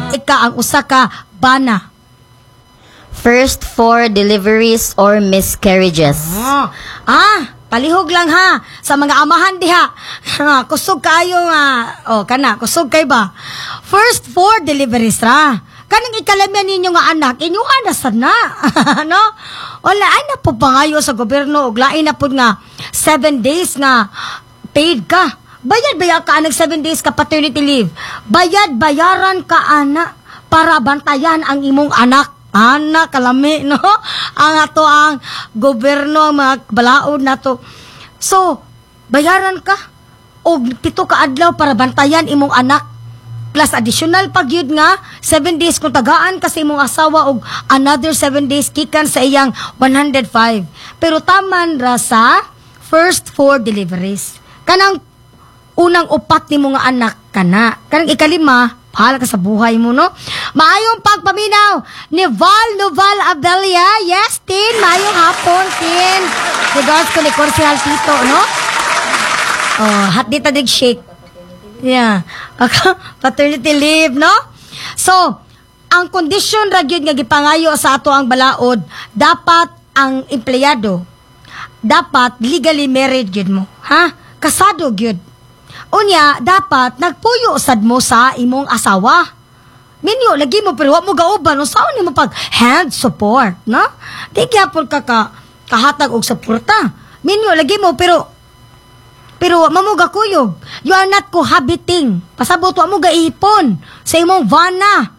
Ika ang usa ka bana. First 4 deliveries or miscarriages. Palihog lang ha sa mga amahan diha. Kusog kayo nga. Kusog kay ba? First 4 deliveries ra. Kanang ikalamyan ninyo nga anak, inyong anasan na. No? Wala, ay na po pangayo sa gobyerno, og lain na po nga 7 days nga paid ka. Bayad ka anang 7 days ka paternity leave. Bayaran ka anak para bantayan ang imong anak. Anak, kalami, no? Ang ato ang gobyerno, mga balaod na to. So, bayaran ka. O 7 ka adlaw para bantayan imong anak. Plus additional pag yun nga, 7 days kung tagaan kasi imong asawa og another 7 days kikan sa iyang 105. Pero taman ra sa first 4 deliveries. Kanang unang upat ni mga anak kana. Kanang ikalima, pahala ka sa buhay mo, no? Maayong pagpaminaw ni Val Noval Abelia. Yes, Tin. Maayong hapon, Tin. Regards ko ni Corsial Tito, no? Hat dita dig shake. Yeah. Paternity leave, no? So, ang kondisyon ra gyud nga gipangayo sa ato ang balaod, dapat ang empleyado dapat legally married gyud mo, ha? Kasado gyud. Unya, dapat nagpuyo sad mo sa imong asawa. Minyo, lagi mo pero wa mo gauban, usaon nimo pag hand support, no? Di gyapon ka kahatag og suporta. Minyo, lagi mo pero mamuga kuyog. You are not cohabiting. Pasabot wa mo gaipon sa imong vana.